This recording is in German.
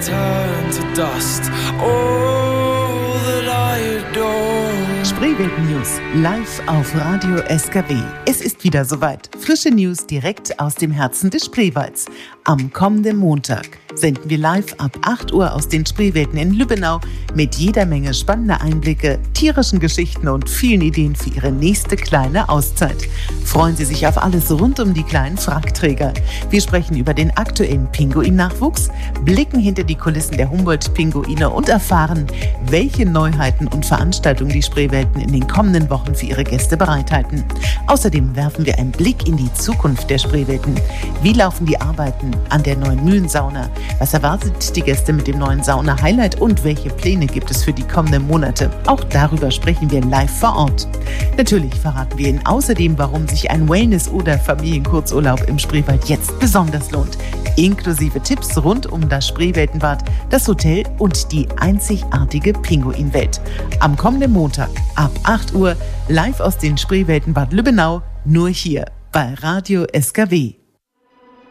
turn to dust. All that I adore. Spreewelten News live auf Radio SKW. Es ist wieder soweit. Frische News direkt aus dem Herzen des Spreewalds. Am kommenden Montag senden wir live ab 8 Uhr aus den Spreewelten in Lübbenau mit jeder Menge spannender Einblicke, tierischen Geschichten und vielen Ideen für Ihre nächste kleine Auszeit. Freuen Sie sich auf alles rund um die kleinen Frackträger. Wir sprechen über den aktuellen Pinguin-Nachwuchs, blicken hinter die Kulissen der Humboldt-Pinguine und erfahren, welche Neuheiten und Veranstaltungen die Spreewelten in den kommenden Wochen für ihre Gäste bereithalten. Außerdem werfen wir einen Blick in die Zukunft der Spreewelten. Wie laufen die Arbeiten an der neuen Mühlensauna? Was erwartet die Gäste mit dem neuen Sauna-Highlight und welche Pläne gibt es für die kommenden Monate? Auch darüber sprechen wir live vor Ort. Natürlich verraten wir Ihnen außerdem, warum sich ein Wellness- oder Familienkurzurlaub im Spreewald jetzt besonders lohnt. Inklusive Tipps rund um das Spreeweltenbad, das Hotel und die einzigartige Pinguinwelt. Am kommenden Montag ab 8 Uhr live aus den Spreewelten Bad Lübbenau, nur hier bei Radio SKW.